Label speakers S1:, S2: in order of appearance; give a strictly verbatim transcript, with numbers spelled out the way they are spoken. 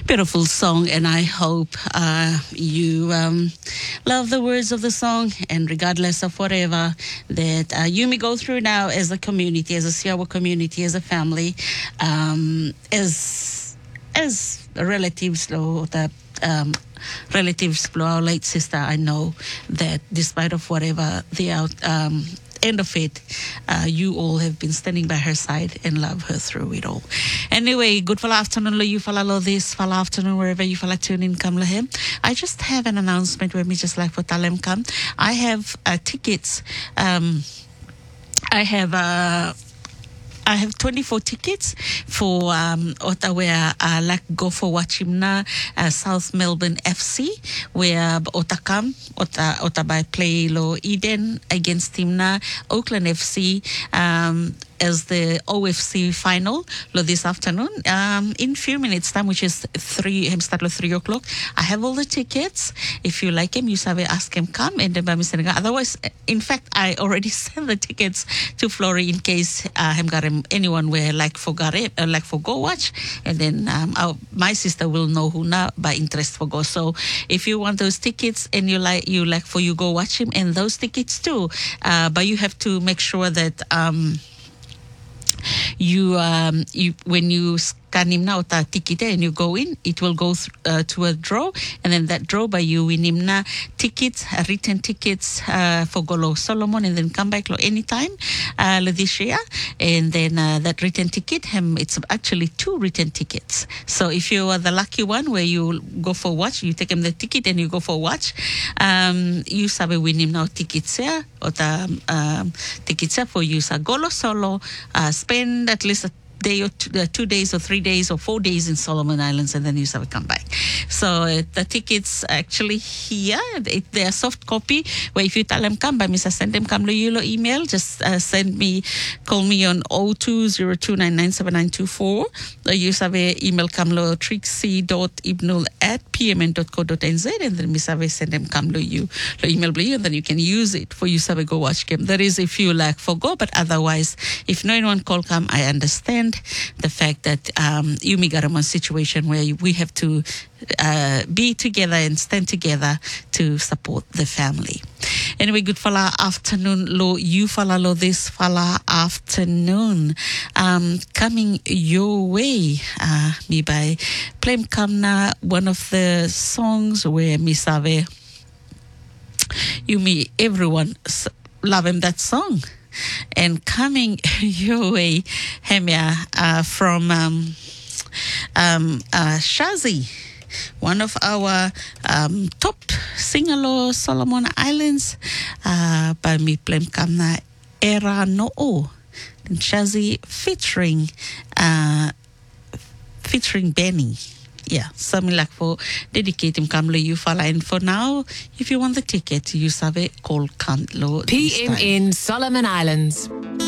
S1: Beautiful song, and I hope uh, you um, love the words of the song, and regardless of whatever that uh, you may go through now as a community, as a Siawa community, as a family, um, as as relatives or the um, relatives of our late sister, I know that despite of whatever the out um, end of it, uh, you all have been standing by her side and love her through it all. Anyway, good fala afternoon, lo you fala lo this fala afternoon, wherever you fala tune in, come lahem. I just have an announcement where me just like for talem come. I have uh, tickets. Um, I have uh, I have twenty-four tickets for um, Ottawa, uh, like go for Wachimna, uh, South Melbourne F C, where Otakam, Ota, Otabai play Lo Eden against Timna, Auckland F C, um, as the O F C final lo this afternoon. Um, in few minutes time, which is three, him start at three o'clock. I have all the tickets. If you like him, you have ask him come and then by me sending. Otherwise, in fact, I already sent the tickets to Flory in case uh, him got him anyone where like forgot it, uh, like for go watch, and then um, our, my sister will know who now by interest for go. So if you want those tickets and you like you like for you go watch him and those tickets too, uh, but you have to make sure that um. You, um, you when you scan him now ta ticket and you go in, it will go th- uh, to a draw, and then that draw by you win him na tickets, uh, written tickets uh, for Golo Solomon, and then come back lo anytime uh, this year, and then uh, that written ticket, him it's actually two written tickets. So if you are the lucky one where you go for watch, you take him the ticket and you go for watch, um, you sabe win him now tickets here or the um, tickets here for you sa Golo Solo, uh, spend at least a day or two, uh, two days or three days or four days in Solomon Islands, and then you have to come back. So uh, the tickets actually here, it, they are soft copy, where if you tell them come by me, send them come to you email, just uh, send me, call me on oh two oh two nine nine seven nine two four, or you have email come lo trixie.ibnul at pmn.co.nz, and then me have send them come to you, lo email you, and then you can use it for you have go watch game. That is if you like for go, but otherwise, if no one call come, I understand the fact that um, you may got a situation where we have to uh, be together and stand together to support the family. Anyway, good fala afternoon, lo you fala lo this fala afternoon. Um, coming your way, uh, me by Plem Kamna, one of the songs where me save you me everyone love him that song. And coming your way, Hemia, uh, from um, um, uh, Shazi, one of our um, top singalo Solomon Islands, uh, by me Plem Kamna Era No'o, and Shazi featuring uh, featuring Benny. Yeah, something like for dedicate him Kamlo you fala. And for now, if you want the ticket, you save call Kamlo.
S2: P M N Solomon Islands.